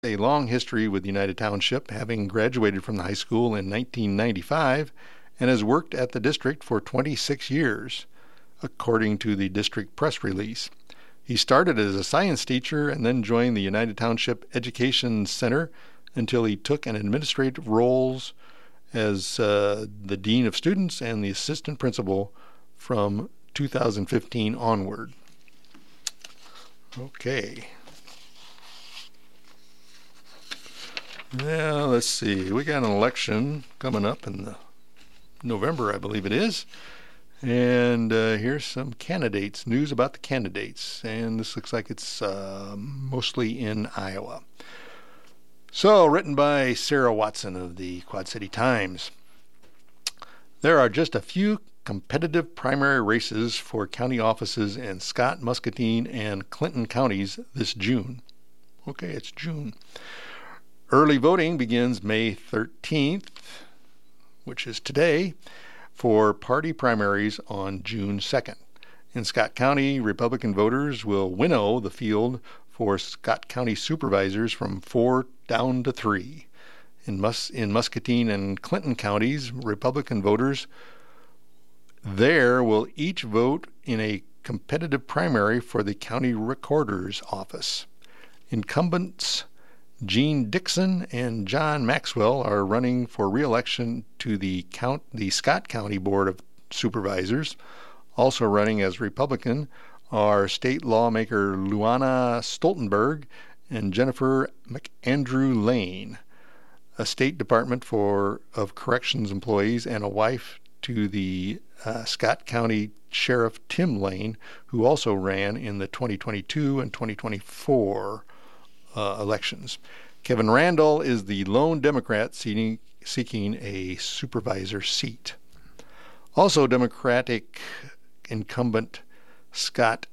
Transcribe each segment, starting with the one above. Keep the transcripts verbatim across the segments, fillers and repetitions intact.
A long history with United Township, having graduated from the high school in nineteen ninety-five and has worked at the district for twenty-six years, according to the district press release. He started as a science teacher and then joined the United Township Education Center until he took an administrative roles as uh, the dean of students and the assistant principal from two thousand fifteen onward. Okay. Now, let's see. We got an election coming up in the November, I believe it is. And uh, here's some candidates, news about the candidates. And this looks like it's uh, mostly in Iowa. So, written by Sarah Watson of the Quad City Times. There are just a few competitive primary races for county offices in Scott, Muscatine, and Clinton counties this June. Okay, it's June. Early voting begins May thirteenth, which is today, for party primaries on June second. In Scott County, Republican voters will winnow the field for Scott County supervisors from four down to three. In, Mus- in Muscatine and Clinton counties, Republican voters there will each vote in a competitive primary for the county recorder's office. Incumbents Gene Dixon and John Maxwell are running for re-election to the count, the Scott County Board of Supervisors. Also running as Republican are state lawmaker Luana Stoltenberg and Jennifer McAndrew Lane, a State Department for of Corrections employees and a wife to the uh, Scott County Sheriff Tim Lane, who also ran in the twenty twenty-two and twenty twenty-four Uh, elections. Kevin Randall is the lone Democrat seeking, seeking a supervisor seat. Also, Democratic incumbent Scott,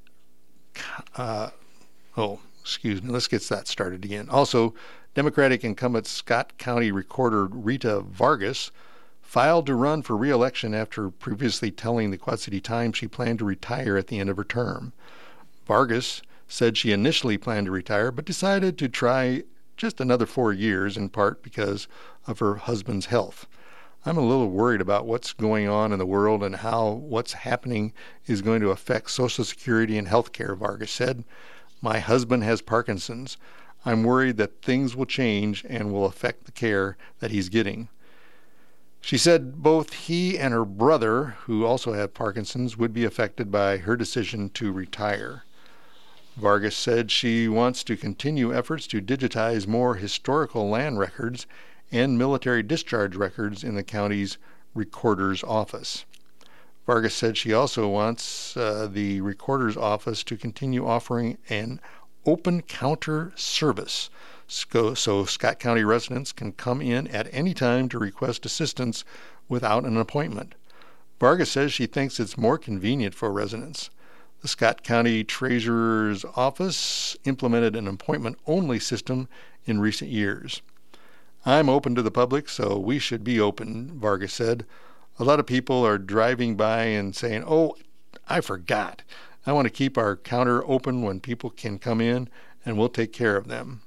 uh, oh, excuse me, let's get that started again. Also, Democratic incumbent Scott County Recorder Rita Vargas filed to run for re-election after previously telling the Quad City Times she planned to retire at the end of her term. Vargas said she initially planned to retire, but decided to try just another four years, in part because of her husband's health. I'm a little worried about what's going on in the world and how what's happening is going to affect Social Security and health care, Vargas said. My husband has Parkinson's. I'm worried that things will change and will affect the care that he's getting. She said both he and her brother, who also have Parkinson's, would be affected by her decision to retire. Vargas said she wants to continue efforts to digitize more historical land records and military discharge records in the county's recorder's office. Vargas said she also wants uh, the recorder's office to continue offering an open counter service so, so Scott County residents can come in at any time to request assistance without an appointment. Vargas says she thinks it's more convenient for residents. The Scott County Treasurer's Office implemented an appointment-only system in recent years. I'm open to the public, so we should be open, Vargas said. A lot of people are driving by and saying, oh, I forgot. I want to keep our counter open when people can come in, and we'll take care of them.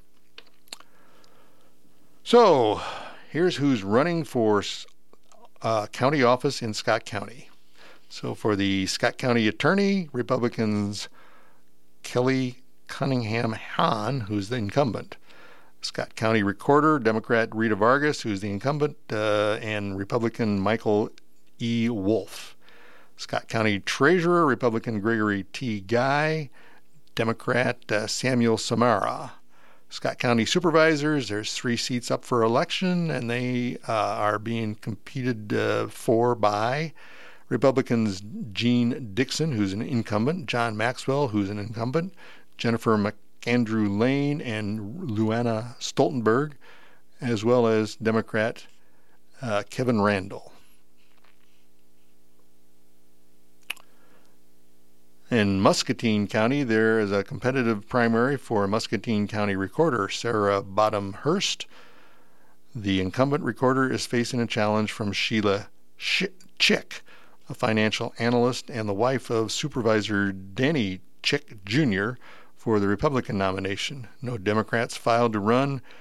So, here's who's running for uh, county office in Scott County. So for the Scott County Attorney, Republicans Kelly Cunningham Hahn, who's the incumbent. Scott County Recorder, Democrat Rita Vargas, who's the incumbent, uh, and Republican Michael E. Wolf. Scott County Treasurer, Republican Gregory T. Guy, Democrat uh, Samuel Samara. Scott County Supervisors, there's three seats up for election, and they uh, are being competed uh, for by Republicans Gene Dixon, who's an incumbent, John Maxwell, who's an incumbent, Jennifer McAndrew Lane, and Luana Stoltenberg, as well as Democrat uh, Kevin Randall. In Muscatine County, there is a competitive primary for Muscatine County Recorder Sarah Bottom-Hurst. The incumbent recorder is facing a challenge from Sheila Chick, a financial analyst and the wife of Supervisor Danny Chick Junior for the Republican nomination. No Democrats filed to run.